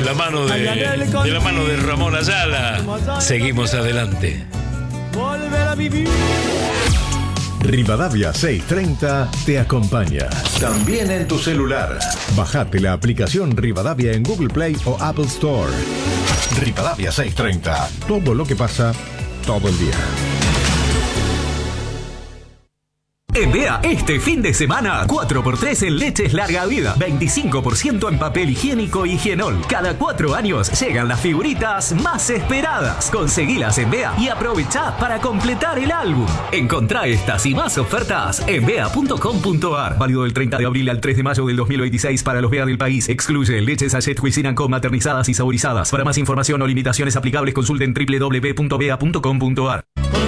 la mano de Ramón Ayala, seguimos adelante. Volver a vivir. Rivadavia 630 te acompaña. También en tu celular. Bajate la aplicación Rivadavia en Google Play o Apple Store. Rivadavia 630. Todo lo que pasa, todo el día. En Bea, este fin de semana, 4x3 en leches larga vida, 25% en papel higiénico y Higienol. Cada 4 años llegan las figuritas más esperadas. Conseguilas en Bea y aprovechá para completar el álbum. Encontrá estas y más ofertas en bea.com.ar. Válido del 30 de abril al 3 de mayo del 2026 para los Bea del país. Excluye leches Sachet Cuisine & Co maternizadas y saborizadas. Para más información o limitaciones aplicables, consulten www.bea.com.ar.